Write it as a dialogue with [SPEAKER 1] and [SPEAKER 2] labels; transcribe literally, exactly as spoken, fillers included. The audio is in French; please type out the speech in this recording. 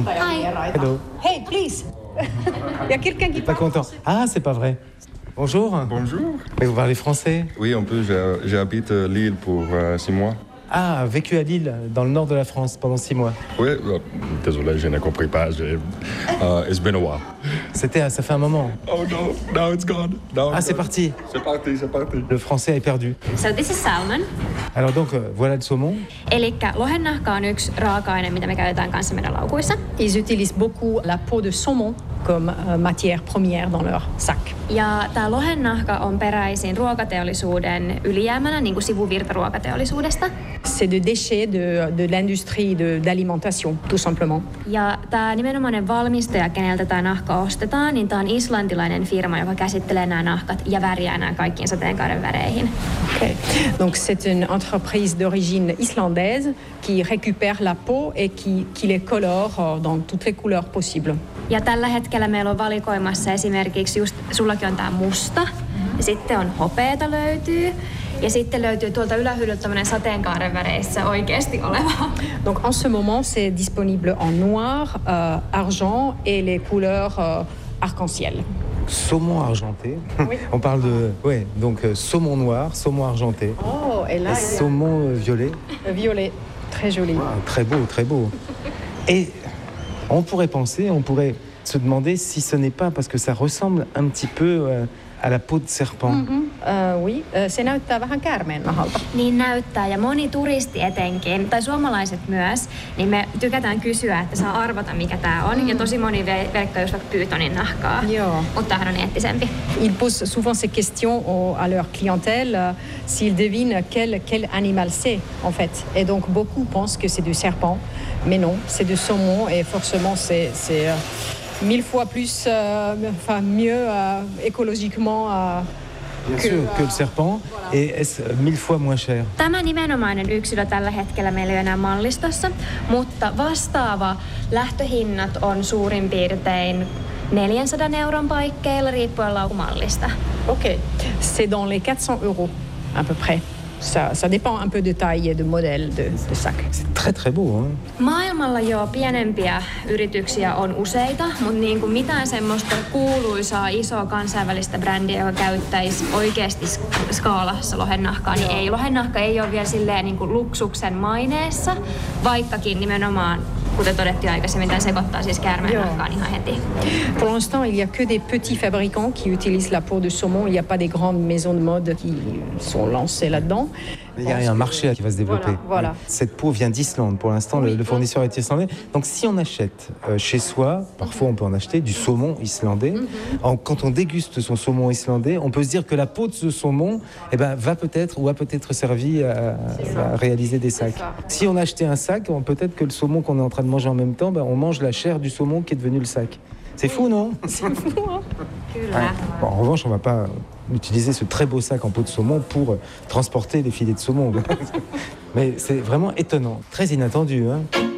[SPEAKER 1] Hi.
[SPEAKER 2] Hello.
[SPEAKER 1] Hey, please. Il y a quelqu'un qui
[SPEAKER 2] Pas
[SPEAKER 1] parle
[SPEAKER 2] content. Ah, c'est pas vrai. Bonjour.
[SPEAKER 3] Bonjour.
[SPEAKER 2] Mais vous parlez français?
[SPEAKER 3] Oui, un peu. J'ai- J'habite à Lille pour euh, six mois.
[SPEAKER 2] Ah, vécu à Lille, dans le nord de la France, pendant six mois.
[SPEAKER 3] Oui, euh, désolé, je n'ai compris pas. j'ai- Uh, it's been a while.
[SPEAKER 2] C'était, ça fait un moment.
[SPEAKER 3] Oh no, now it's gone. Now
[SPEAKER 2] Ah,
[SPEAKER 3] it's
[SPEAKER 2] c'est
[SPEAKER 3] gone.
[SPEAKER 2] parti.
[SPEAKER 3] C'est parti, c'est parti.
[SPEAKER 2] Le français est perdu.
[SPEAKER 4] So this is salmon.
[SPEAKER 2] Alors donc, euh, voilà le saumon.
[SPEAKER 4] Elikkä lohennahka on yksi raaka-aine, mitä me käytetään kanssa meidän laukuissa.
[SPEAKER 1] Ils utilisent beaucoup la peau de saumon comme euh, matière première dans leur sac.
[SPEAKER 4] Ja tämä lohennahka on peräisin ruokateollisuuden ylijäämänä, niin kuin sivuvirta ruokateollisuudesta.
[SPEAKER 1] C'est de déchets de, de l'industrie de, d'alimentation, tout simplement.
[SPEAKER 4] Ja tämä nimenomainen valmistaja, keneltä tämä nahka ostetaan, niin tämä on islantilainen firma, joka käsittelee nämä nahkat ja värjää nämä kaikkiin sateenkaaren väreihin.
[SPEAKER 1] Okay. Donc c'est une entreprise d'origine islandaise qui récupère la peau et qui, qui les colore euh, dans toutes les couleurs possibles.
[SPEAKER 4] Ja tällä hetkellä meillä on valikoimassa esimerkiksi just, sullakin on tämä musta, ja sitten on hopeeta löytyy, ja sitten löytyy tuolta ylähyllyltä tämmöinen sateenkaaren väreissä oikeasti oleva.
[SPEAKER 1] Donc en ce moment c'est disponible en noir, euh, argent et les couleurs euh, arc-en-ciel.
[SPEAKER 2] Saumon argenté.
[SPEAKER 1] Oui.
[SPEAKER 2] On parle de... Ouais, donc euh, saumon noir, saumon argenté.
[SPEAKER 1] Oh, et là,
[SPEAKER 2] Et saumon euh, violet.
[SPEAKER 1] violet, très joli.
[SPEAKER 2] Ah, très beau, très beau. Et on pourrait penser, on pourrait se demander si ce n'est pas parce que ça ressemble un petit peu euh, à la peau de serpent.
[SPEAKER 1] Mm-hmm. Euh, oui, euh, se näyttää vähän käärmeen nahalta.
[SPEAKER 4] Niin näyttää, ja moni turisti etenkin, tai suomalaiset myös, niin me tykätään kysyä, että saa arvata mikä tää on. Mm. Ja tosi moni ve- verkkaa just vaikka pyytonin nahkaa,
[SPEAKER 1] Joo.
[SPEAKER 4] mutta tämähän on eettisempi.
[SPEAKER 1] Ils posent souvent ces questions au, à leur clientèle, euh, s'ils devinent quel, quel animal c'est, en fait. Et donc, beaucoup pensent que c'est du serpent, mais non, c'est du saumon, et forcément, c'est, c'est euh, mille fois plus, euh, enfin, mieux euh, écologiquement. Euh,
[SPEAKER 2] Bien
[SPEAKER 1] que,
[SPEAKER 2] sûr, que le
[SPEAKER 1] euh,
[SPEAKER 2] serpent.
[SPEAKER 1] voilà.
[SPEAKER 2] Et est-ce mille fois moins cher?
[SPEAKER 4] Tämä nimenomainen yksilö tällä hetkellä meillä ei ole enää mallistossa, mutta vastaava lähtöhinnat on suurin piirtein neljänsadan euron paikkeilla riippuen laukumallista.
[SPEAKER 1] Ok, c'est dans les quatre cents euros, à peu près. Ça, ça dépend un peu de taille et de modèle de, de sac.
[SPEAKER 2] C'est très très beau. Hein?
[SPEAKER 4] Maailmalla jo pienempiä yrityksiä on useita, mutta niin kuin mitään semmoista kuuluisaa isoa kansainvälistä brändiä, joka käyttäisi oikeasti skaalassa lohennahkaa, niin ei. Lohennahka ei ole vielä silleen niin kuin luksuksen maineessa, vaikkakin nimenomaan, kuten todettiin aikaisemmin, tämä sekoittaa siis käärmeen nahkaan ihan heti.
[SPEAKER 1] Pour l'instant, il n'y a que des petits fabricants qui utilisent la peau de saumon. Il n'y a pas des grandes maisons de mode qui sont lancées là-dedans.
[SPEAKER 2] Il y a un marché qui va se développer.
[SPEAKER 1] Voilà, voilà.
[SPEAKER 2] Cette peau vient d'Islande. Pour l'instant,
[SPEAKER 1] Oui.
[SPEAKER 2] le, le fournisseur est islandais. Donc, si on achète euh, chez soi, parfois on peut en acheter du saumon islandais. Mm-hmm. En, quand on déguste son saumon islandais, on peut se dire que la peau de ce saumon eh ben, va peut-être ou a peut-être servi à, à réaliser des sacs. Si on a acheté un sac, on, peut-être que le saumon qu'on est en train de manger en même temps, ben, on mange la chair du saumon qui est devenu le sac. C'est fou, non?
[SPEAKER 1] C'est fou, hein?
[SPEAKER 2] Ouais. Bon, en revanche, on ne va pas utiliser ce très beau sac en peau de saumon pour transporter les filets de saumon. Mais c'est vraiment étonnant, très inattendu. Hein.